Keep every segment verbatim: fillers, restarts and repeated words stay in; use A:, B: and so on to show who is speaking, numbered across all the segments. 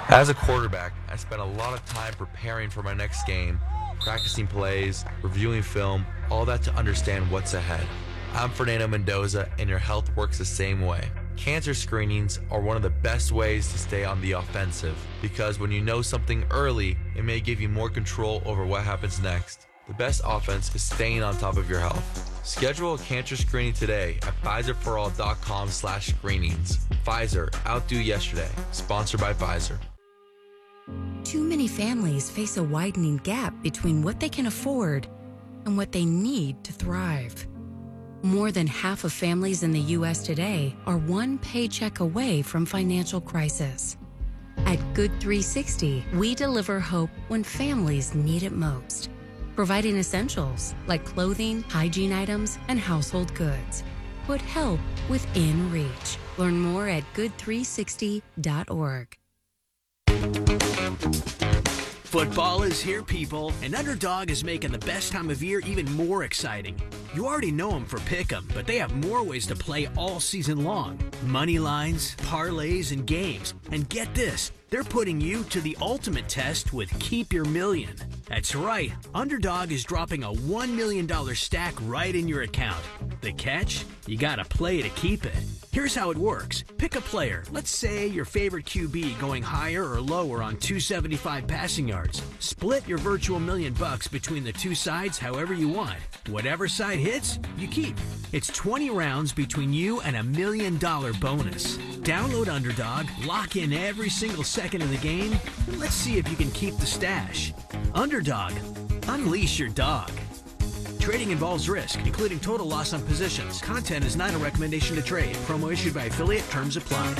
A: As a quarterback, I spent a lot of time preparing for my next game, practicing plays, reviewing film, all that to understand what's ahead. I'm Fernando Mendoza, and your health works the same way. Cancer screenings are one of the best ways to stay on the offensive, because when you know something early, it may give you more control over what happens next. The best offense is staying on top of your health. Schedule a cancer screening today at Pfizerforall.com slash screenings. Pfizer, outdo yesterday. Sponsored by Pfizer.
B: Too many families face a widening gap between what they can afford and what they need to thrive. More than half of families in the U S today are one paycheck away from financial crisis. At Good three sixty, we deliver hope when families need it most, providing essentials like clothing, hygiene items, and household goods. Put help within reach. Learn more at good three sixty dot org.
C: Football is here, people, and Underdog is making the best time of year even more exciting. You already know them for Pick'em, but they have more ways to play all season long. Money lines, parlays, and games. And get this, they're putting you to the ultimate test with Keep Your Million. That's right, Underdog is dropping a one million dollars stack right in your account. The catch? You gotta play to keep it. Here's how it works. Pick a player. Let's say your favorite Q B going higher or lower on two seventy-five passing yards. Split your virtual million bucks between the two sides however you want. Whatever side hits, you keep. It's twenty rounds between you and a million dollar bonus. Download Underdog, lock in every single second of the game, and let's see if you can keep the stash. Underdog. Unleash your dog. Trading involves risk, including total loss on positions. Content is not a recommendation to trade. Promo issued by affiliate. Terms apply.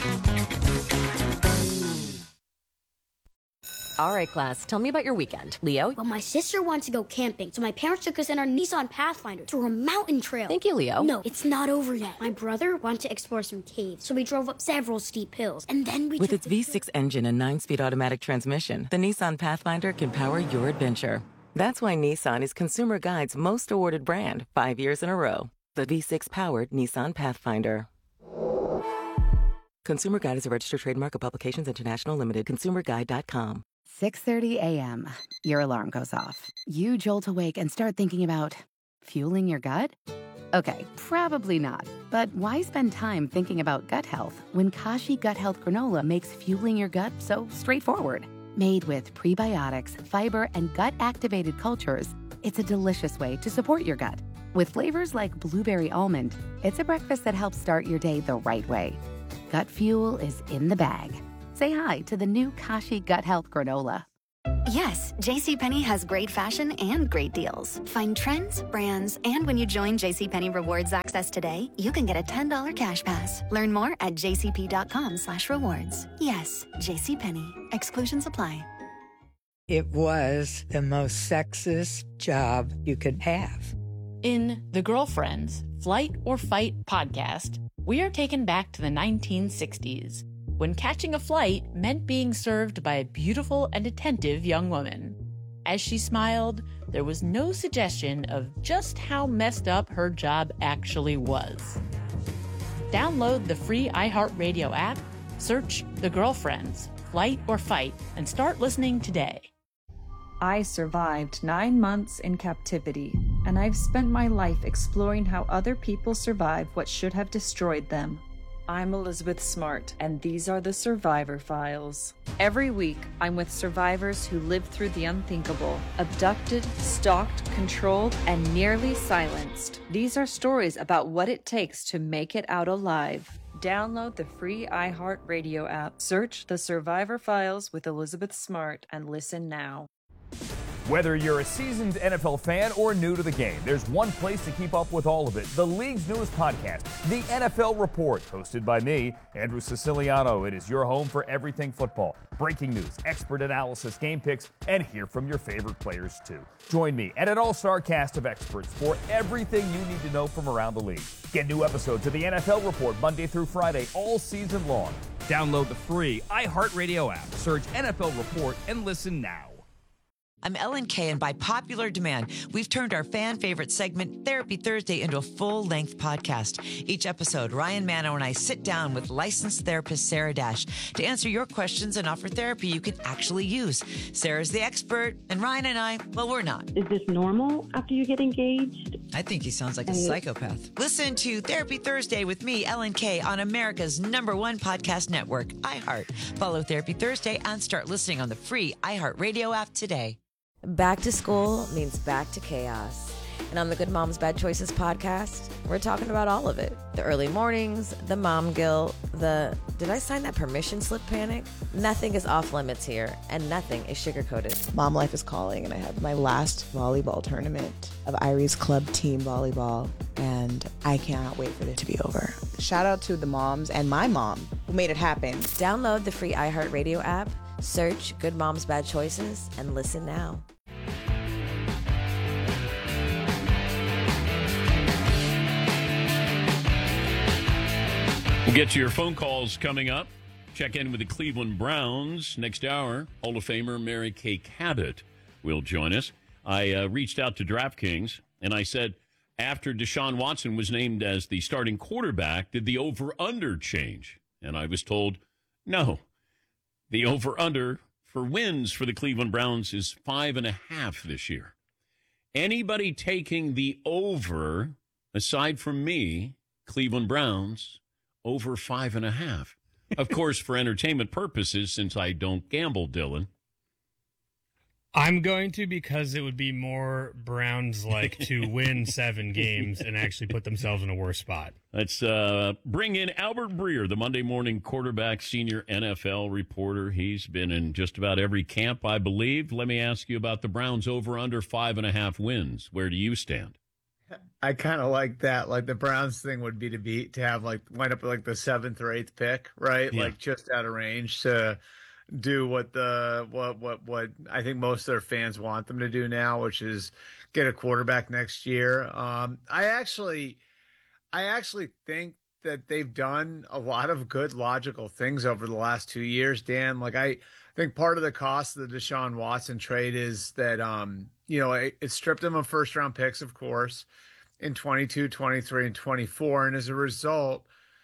D: All right, class, tell me about your weekend. Leo?
E: Well, my sister wants to go camping, so my parents took us in our Nissan Pathfinder through a mountain trail.
D: Thank you, Leo.
E: No, it's not over yet. My brother wants to explore some caves, so we drove up several steep hills, and then we
F: With
E: took
F: its
E: the
F: V six engine and nine-speed automatic transmission, the Nissan Pathfinder can power your adventure. That's why Nissan is Consumer Guide's most awarded brand, five years in a row. The V six-powered Nissan Pathfinder. Consumer Guide is a registered trademark of Publications International Limited. consumer guide dot com.
G: six thirty a.m. Your alarm goes off. You jolt awake and start thinking about fueling your gut? Okay, probably not. But why spend time thinking about gut health when Kashi Gut Health Granola makes fueling your gut so straightforward? Made with prebiotics, fiber, and gut-activated cultures, it's a delicious way to support your gut. With flavors like blueberry almond, it's a breakfast that helps start your day the right way. Gut fuel is in the bag. Say hi to the new Kashi Gut Health Granola.
H: Yes, JCPenney has great fashion and great deals. Find trends, brands, and when you join JCPenney Rewards Access today, you can get a ten dollars cash pass. Learn more at jcp.com slash rewards. Yes, JCPenney. Exclusions apply.
I: It was the most sexist job you could have.
J: In The Girlfriends, Flight or Fight podcast, we are taken back to the nineteen sixties. When catching a flight meant being served by a beautiful and attentive young woman. As she smiled, there was no suggestion of just how messed up her job actually was. Download the free iHeartRadio app, search The Girlfriends, Flight or Fight, and start listening today.
K: I survived nine months in captivity, and I've spent my life exploring how other people survive what should have destroyed them. I'm Elizabeth Smart, and these are the Survivor Files. Every week, I'm with survivors who lived through the unthinkable, abducted, stalked, controlled, and nearly silenced. These are stories about what it takes to make it out alive. Download the free iHeartRadio app, search The Survivor Files with Elizabeth Smart, and listen now.
L: Whether you're a seasoned N F L fan or new to the game, there's one place to keep up with all of it. The league's newest podcast, The N F L Report, hosted by me, Andrew Siciliano. It is your home for everything football. Breaking news, expert analysis, game picks, and hear from your favorite players, too. Join me and an all-star cast of experts for everything you need to know from around the league. Get new episodes of The N F L Report Monday through Friday, all season long. Download the free iHeartRadio app, search N F L Report, and listen now.
M: I'm Ellen Kay, and by popular demand, we've turned our fan-favorite segment, Therapy Thursday, into a full-length podcast. Each episode, Ryan Manno and I sit down with licensed therapist Sarah Dash to answer your questions and offer therapy you can actually use. Sarah's the expert, and Ryan and I, well, we're not.
N: Is this normal after you get engaged?
M: I think he sounds like a psychopath. Listen to Therapy Thursday with me, Ellen Kay, on America's number one podcast network, iHeart. Follow Therapy Thursday and start listening on the free iHeartRadio app today.
O: Back to school means back to chaos. And on the Good Moms Bad Choices podcast, we're talking about all of it. The early mornings, the mom guilt, the did I sign that permission slip panic? Nothing is off limits here, and nothing is sugarcoated.
P: Mom life is calling, and I have my last volleyball tournament of Irie's club team volleyball, and I cannot wait for it to be over. Shout out to the moms and my mom who made it happen.
O: Download the free iHeartRadio app, search Good Moms Bad Choices, and listen now.
Q: We'll get to your phone calls coming up. Check in with the Cleveland Browns next hour. Hall of Famer Mary Kay Cabot will join us. I uh, reached out to DraftKings, and I said, after Deshaun Watson was named as the starting quarterback, did the over-under change? And I was told, no. The over-under for wins for the Cleveland Browns is five and a half this year. Anybody taking the over, aside from me, Cleveland Browns, over five and a half. Of course, for entertainment purposes, since I don't gamble, Dylan.
R: I'm going to because it would be more Browns-like to win seven games and actually put themselves in a worse spot.
Q: Let's uh, bring in Albert Breer, the Monday Morning Quarterback senior N F L reporter. He's been in just about every camp, I believe. Let me ask you about the Browns over under five and a half wins. Where do you stand?
S: I kind of like that. Like the Browns thing would be to be to have like wind up with like the seventh or eighth pick, right?
Q: Yeah.
S: Like just out of range to do what the what what what I think most of their fans want them to do now, which is get a quarterback next year. Um, I actually, I actually think that they've done a lot of good logical things over the last two years, Dan. Like I think part of the cost of the Deshaun Watson trade is that um, you know it, it stripped them of first round picks, of course, in twenty-two, twenty-three, and twenty-four, and as a result,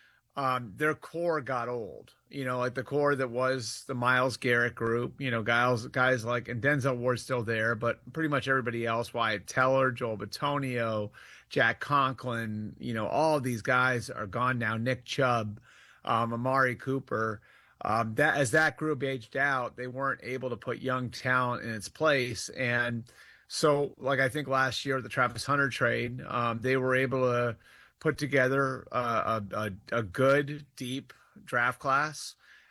S: um, their core got old. You know, like the core that was the Myles Garrett group. You know, guys, guys like and Denzel Ward's still there, but pretty much everybody else: Wyatt Teller, Joel Bitonio, Jack Conklin. You know, all of these guys are gone now. Nick Chubb, um, Amari Cooper. Um, that as that group aged out, they weren't able to put young talent in its place, and so, like I think last year, the Travis Hunter trade, um, they were able to put together uh, a, a a good, deep draft class,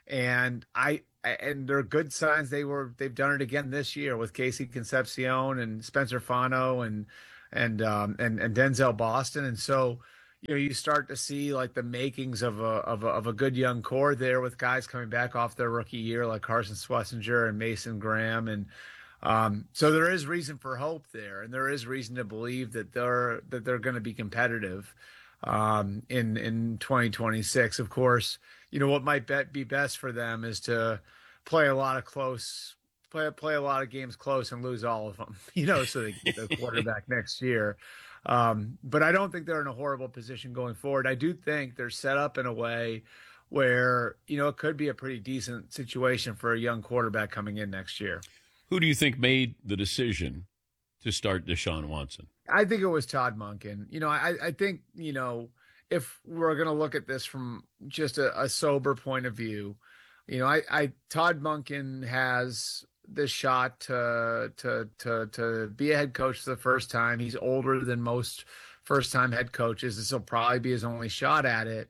S: and I and they're good signs. They were they've done it again this year with Casey Concepcion and Spencer Fano and and um, and and Denzel Boston, and so you know you start to see like the makings of a of a of a good young core there with guys coming back off their rookie year like Carson Schlesinger and Mason Graham and. Um, so there is reason for hope there, and there is reason to believe that they're that they're going to be competitive um, in in twenty twenty-six. Of course, you know what might bet be best for them is to play a lot of close play play a lot of games close and lose all of them. You know, so they get the quarterback next year. Um, but I don't think they're in a horrible position going forward. I do think they're set up in a way where you know it could be a pretty decent situation for a young quarterback coming in next year.
Q: Who do you think made the decision to start Deshaun Watson?
S: I think it was Todd Monken. You know, I, I think, you know, if we're going to look at this from just a, a sober point of view, you know, I, I Todd Monken has this shot to, to, to, to be a head coach for the first time. He's older than most first-time head coaches. This will probably be his only shot at it.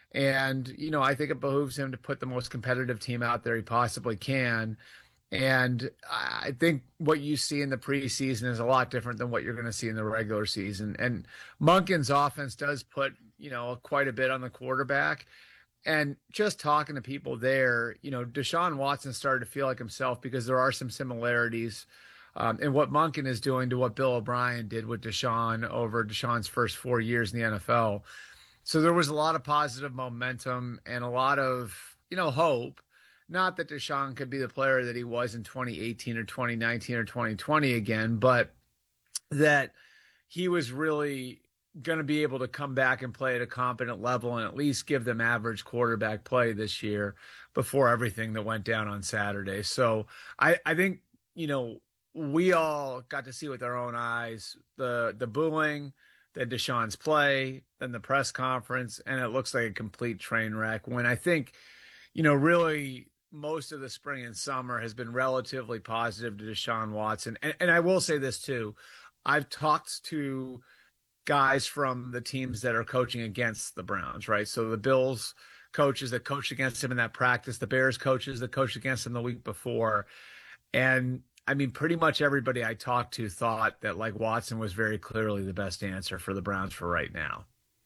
S: And, you know, I think it behooves him to put the most competitive team out there he possibly can. And I think what you see in the preseason is a lot different than what you're going to see in the regular season. And Monken's offense does put, you know, quite a bit on the quarterback. And just talking to people there, you know, Deshaun Watson started to feel like himself because there are some similarities um, in what Monken is doing to what Bill O'Brien did with Deshaun over Deshaun's first four years in the N F L. So there was a lot of positive momentum and a lot of, you know, hope not that Deshaun could be the player that he was in twenty eighteen or twenty nineteen or twenty twenty again, but that he was really going to be able to come back and play at a competent level and at least give them average quarterback play this year before everything that went down on Saturday. So I, I think, you know, we all got to see with our own eyes the the booing, then Deshaun's play, then the press conference, and it looks like a complete train wreck when I think, you know, really most of the spring and summer has been relatively positive to Deshaun Watson. And, and I will say this too. I've talked to guys from the teams that are coaching against the Browns, right? So the Bills coaches that coached against him in that practice, the Bears coaches that coached against him the week before. And I mean, pretty much everybody I talked to thought that like Watson was very clearly the best answer for the Browns for right now.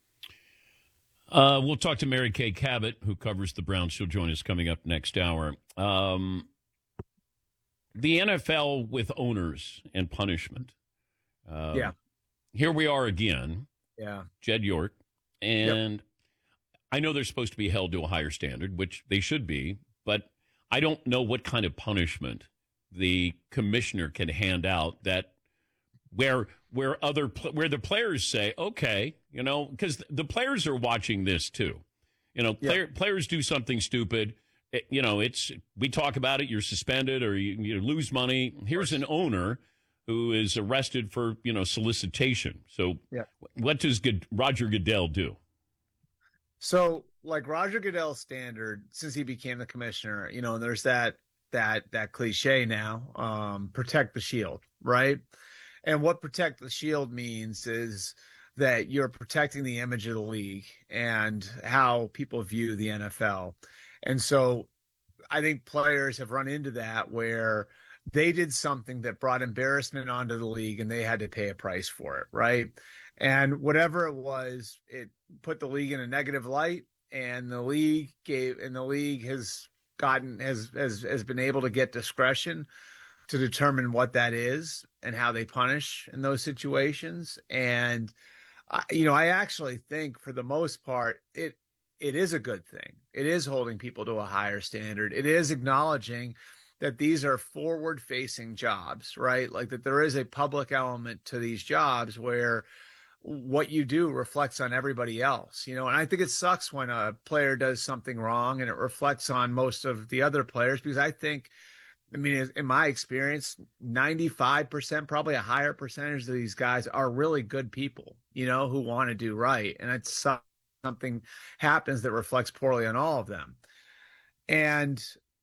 Q: Uh, we'll talk to Mary Kay Cabot, who covers the Browns. She'll join us coming up next hour. Um, the N F L with owners and punishment. Uh,
S: yeah.
Q: Here we are again.
S: Yeah.
Q: Jed York. And yep. I know they're supposed to be held to a higher standard, which they should be, but I don't know what kind of punishment the commissioner can hand out that where where other where the players say, okay, you know, because the players are watching this too. You know, player, yep. players do something stupid. It, you know, it's we talk about it. You're suspended or you, you lose money. Here's an owner who is arrested for, you know, solicitation. So
S: yeah.
Q: what does Good, Roger Goodell do?
S: So like Roger Goodell's standard, since he became the commissioner, you know, there's that, that, that cliche now, um, protect the shield, right? And what protect the shield means is that you're protecting the image of the league and how people view the N F L. And so I think players have run into that where they did something that brought embarrassment onto the league and they had to pay a price for it, right? And whatever it was, it put the league in a negative light, and the league gave, and the league has gotten, has, has, has been able to get discretion to determine what that is and how they punish in those situations. And, I, you know, I actually think for the most part, it, it is a good thing. It is holding people to a higher standard. It is acknowledging that these are forward-facing jobs, right? Like that there is a public element to these jobs where what you do reflects on everybody else, you know? And I think it sucks when a player does something wrong and it reflects on most of the other players, because I think, I mean, in my experience, ninety-five percent, probably a higher percentage of these guys are really good people, you know, who want to do right. And it's something happens that reflects poorly on all of them. And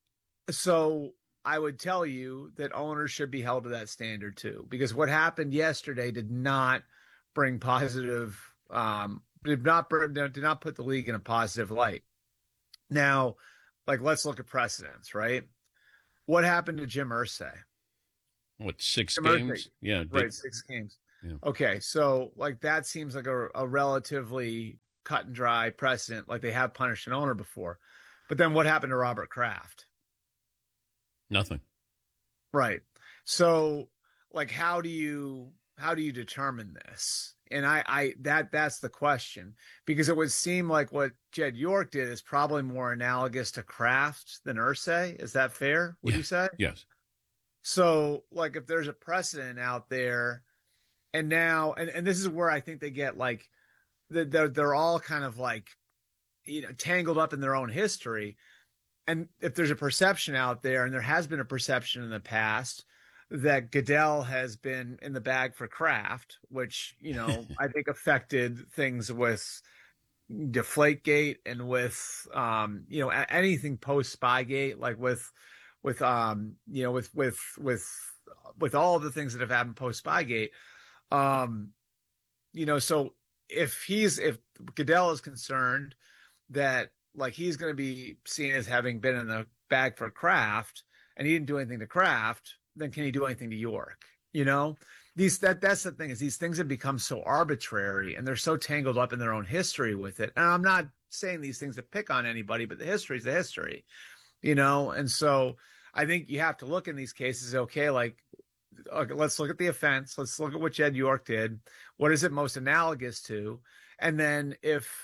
S: so I would tell you that owners should be held to that standard too, because what happened yesterday did not bring positive, um, did not did not put the league in a positive light. Now, like, let's look at precedents, right? What happened to Jim Irsay?
Q: What, six
S: Jim
Q: games?
S: Irsay.
Q: Yeah,
S: right,
Q: did,
S: six games.
Q: Yeah.
S: Okay, so like that seems like a, a relatively cut and dry precedent, like they have punished an owner before. But then what happened to Robert Kraft?
Q: Nothing.
S: Right. So like, how do you, how do you determine this? And I, I, that, that's the question, because it would seem like what Jed York did is probably more analogous to Kraft than Irsay. Is that fair? Would
Q: yeah.
S: you say?
Q: Yes.
S: So like, if there's a precedent out there and now, and, and this is where I think they get like, they're, they're all kind of like, you know, tangled up in their own history. And if there's a perception out there, and there has been a perception in the past that Goodell has been in the bag for Kraft, which, you know, I think affected things with Deflategate and with, um, you know, anything post Spygate, like with, with, um, you know, with, with, with, with all the things that have happened post Spygate. Um, you know, so if he's, if Goodell is concerned that like he's going to be seen as having been in the bag for Kraft and he didn't do anything to Kraft, then can he do anything to York? You know, these, that, that's the thing, is these things have become so arbitrary and they're so tangled up in their own history with it. And I'm not saying these things to pick on anybody, but the history is the history, you know? And so I think you have to look in these cases, okay, like, okay, let's look at the offense. Let's look at what Jed York did. What is it most analogous to? And then if,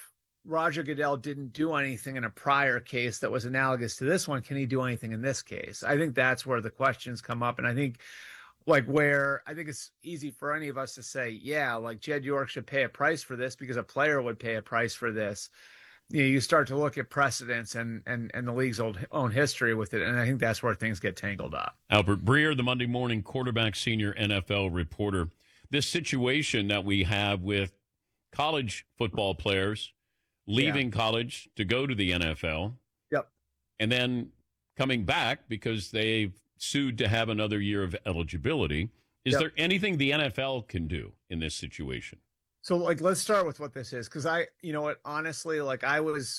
S: Roger Goodell didn't do anything in a prior case that was analogous to this one, can he do anything in this case? I think that's where the questions come up. And I think like where I think it's easy for any of us to say, yeah, like Jed York should pay a price for this because a player would pay a price for this. You know, you start to look at precedents and, and, and the league's old, own history with it. And I think that's where things get tangled up.
Q: Albert Breer, the Monday Morning Quarterback senior N F L reporter. This situation that we have with college football players leaving yeah. college to go to the N F L.
S: Yep.
Q: And then coming back because they've sued to have another year of eligibility. Is yep. there anything the N F L can do in this situation?
S: So, like, let's start with what this is. Because I, you know what, honestly, like I was,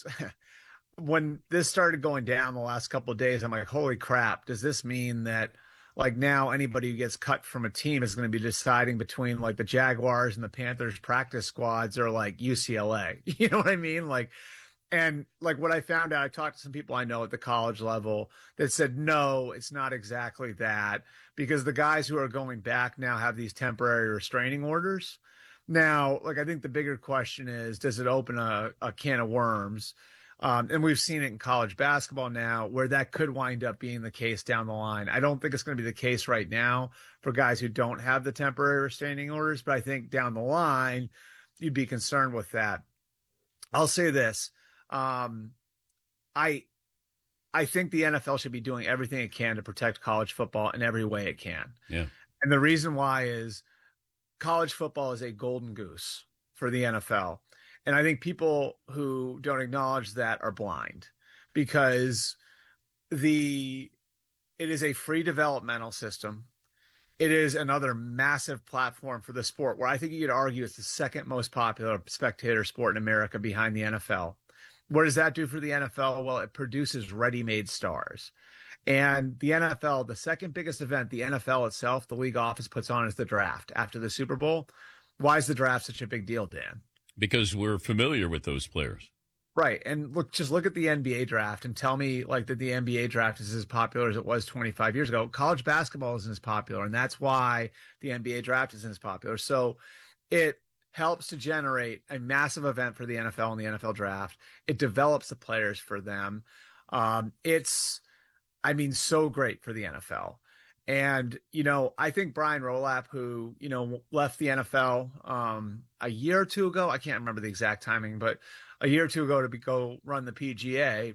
S: when this started going down the last couple of days, I'm like, holy crap, does this mean that, like, now anybody who gets cut from a team is going to be deciding between, like, the Jaguars and the Panthers practice squads or, like, U C L A? You know what I mean? Like, and, like, what I found out, I talked to some people I know at the college level that said, no, it's not exactly that, because the guys who are going back now have these temporary restraining orders. Now, like, I think the bigger question is, does it open a, a can of worms? Um, and we've seen it in college basketball now where that could wind up being the case down the line. I don't think it's going to be the case right now for guys who don't have the temporary restraining orders, but I think down the line, you'd be concerned with that. I'll say this. Um, I, I think the N F L should be doing everything it can to protect college football in every way it can.
Q: Yeah.
S: And the reason why is college football is a golden goose for the N F L. And I think people who don't acknowledge that are blind, because the it is a free developmental system. It is another massive platform for the sport where I think you could argue it's the second most popular spectator sport in America behind the N F L. What does that do for the N F L? Well, it produces ready-made stars. And the N F L, the second biggest event the N F L itself, the league office puts on, is the draft after the Super Bowl. Why is the draft such a big deal, Dan?
Q: Because we're familiar with those players.
S: Right. And look, just look at the N B A draft and tell me like that the N B A draft is as popular as it was twenty-five years ago. College basketball isn't as popular, and that's why the N B A draft isn't as popular. So it helps to generate a massive event for the N F L and the N F L draft. It develops the players for them. Um, it's, I mean, so great for the N F L. And, you know, I think Brian Rolapp, who, you know, left the N F L um, a year or two ago, I can't remember the exact timing, but a year or two ago to be, go run the P G A,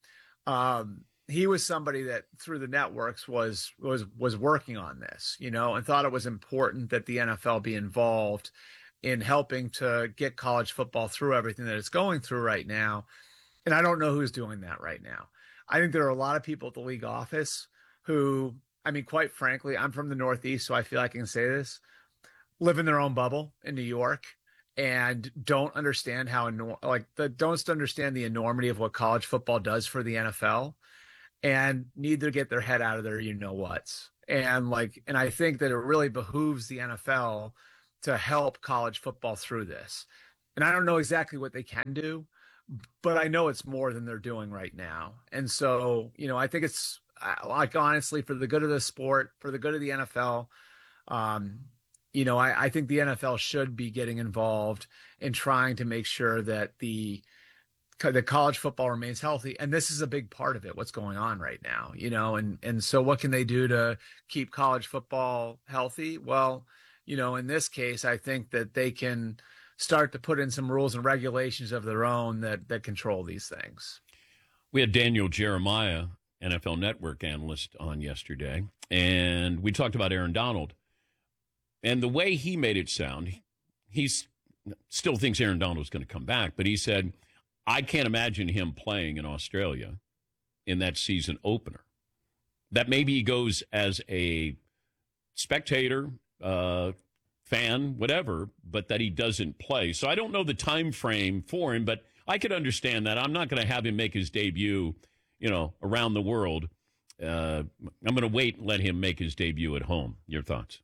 S: um, he was somebody that through the networks was was was working on this, you know, and thought it was important that the N F L be involved in helping to get college football through everything that it's going through right now. And I don't know who's doing that right now. I think there are a lot of people at the league office who, I mean, quite frankly, I'm from the Northeast, so I feel I can say this, live in their own bubble in New York and don't understand how, like, the, don't understand the enormity of what college football does for the N F L and need to get their head out of their you-know-whats. And, like, and I think that it really behooves the N F L to help college football through this. And I don't know exactly what they can do, but I know it's more than they're doing right now. And so, you know, I think it's, like, honestly, for the good of the sport, for the good of the N F L, um, you know, I, I think the N F L should be getting involved in trying to make sure that the the college football remains healthy. And this is a big part of it, what's going on right now, you know, and, and so what can they do to keep college football healthy? Well, you know, in this case, I think that they can start to put in some rules and regulations of their own that, that control these things.
Q: We had Daniel Jeremiah, N F L Network analyst, on yesterday, and we talked about Aaron Donald. And the way he made it sound, he still thinks Aaron Donald is going to come back, but he said, I can't imagine him playing in Australia in that season opener. That maybe he goes as a spectator, uh, fan, whatever, but that he doesn't play. So I don't know the time frame for him, but I could understand that. I'm not going to have him make his debut, you know, around the world. Uh, I'm going to wait and let him make his debut at home. Your thoughts?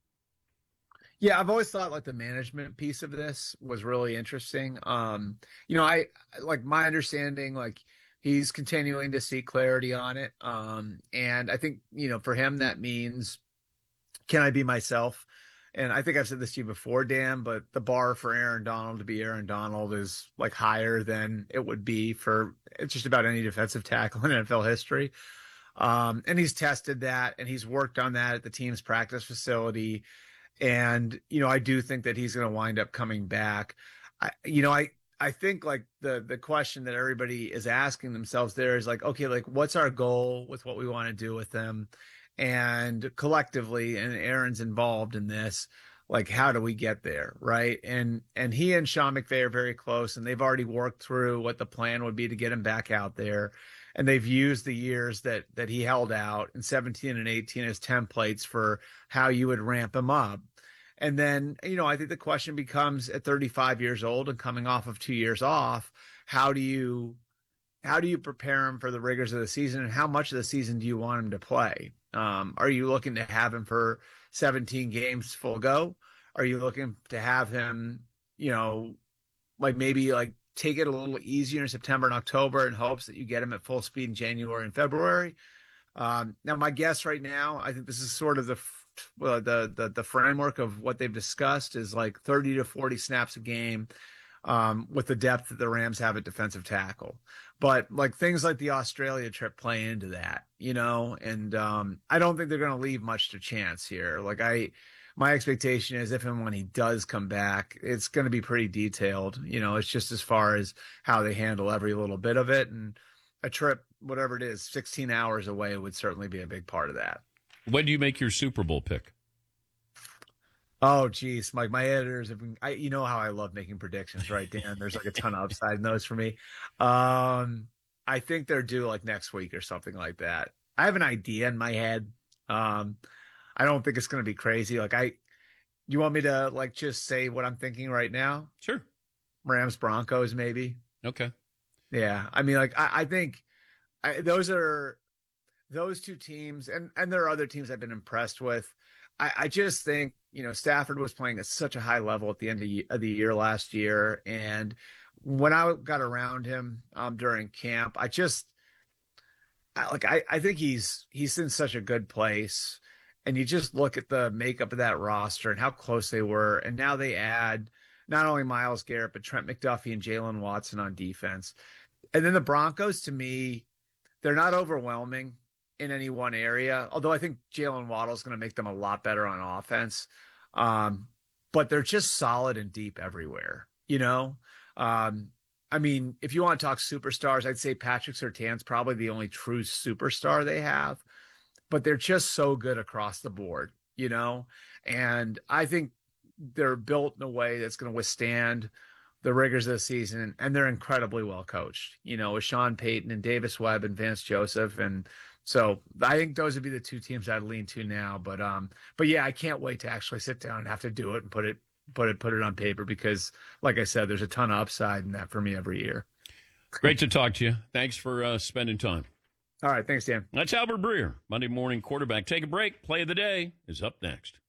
S: Yeah, I've always thought like the management piece of this was really interesting. Um, you know, I like my understanding, like he's continuing to seek clarity on it. Um, and I think, you know, for him, that means, can I be myself And I think I've said this to you before, Dan, but the bar for Aaron Donald to be Aaron Donald is like higher than it would be for just about any defensive tackle in N F L history. Um, and he's tested that, and he's worked on that at the team's practice facility. And, you know, I do think that he's going to wind up coming back. I, you know, I, I think like the, the question that everybody is asking themselves there is like, okay, like what's our goal with what we want to do with them? And collectively, and Aaron's involved in this, like, how do we get there? Right. And, and he and Sean McVay are very close, and they've already worked through what the plan would be to get him back out there. And they've used the years that, that he held out in seventeen and eighteen as templates for how you would ramp him up. And then, you know, I think the question becomes at thirty-five years old and coming off of two years off, how do you, how do you prepare him for the rigors of the season, and how much of the season do you want him to play? Um, are you looking to have him for seventeen games full go? Are you looking to have him, you know, like maybe like take it a little easier in September and October in hopes that you get him at full speed in January and February? Um, now, my guess right now, I think this is sort of the, well, the, the, the framework of what they've discussed is like thirty to forty snaps a game, um, with the depth that the Rams have at defensive tackle. But like things like the Australia trip play into that, you know, and um, I don't think they're going to leave much to chance here. Like I, my expectation is if and when he does come back, it's going to be pretty detailed. You know, it's just as far as how they handle every little bit of it. And a trip, whatever it is, sixteen hours away would certainly be a big part of that.
Q: When do you make your Super Bowl pick?
S: Oh, geez, Mike, my editors have been, I, you know how I love making predictions, right, Dan? There's like a ton of upside in those for me. Um, I think they're due like next week or something like that. I have an idea in my head. Um, I don't think it's going to be crazy. Like I, you want me to like just say what I'm thinking right now?
Q: Sure.
S: Rams Broncos, maybe.
Q: Okay.
S: Yeah. I mean, like, I, I think I, those are those two teams, and, and there are other teams I've been impressed with. I, I just think, you know, Stafford was playing at such a high level at the end of, of the year last year. And when I got around him um, during camp, I just, I, like, I, I think he's, he's in such a good place. And you just look at the makeup of that roster and how close they were. And now they add not only Myles Garrett, but Trent McDuffie and Jalen Watson on defense. And then the Broncos, to me, they're not overwhelming in any one area, although I think Jalen Waddle is going to make them a lot better on offense. Um, but they're just solid and deep everywhere, you know? Um, I mean, if you want to talk superstars, I'd say Patrick Surtain's probably the only true superstar they have, but they're just so good across the board, you know? And I think they're built in a way that's going to withstand the rigors of the season, and they're incredibly well coached, you know, with Sean Payton and Davis Webb and Vance Joseph. And so I think those would be the two teams I'd lean to now. But um, but yeah, I can't wait to actually sit down and have to do it and put it put it put it on paper, because like I said, there's a ton of upside in that for me every year.
Q: Great to talk to you. Thanks for uh, spending time.
S: All right, thanks, Dan.
Q: That's Albert Breer, Monday Morning Quarterback. Take a break. Play of the day is up next.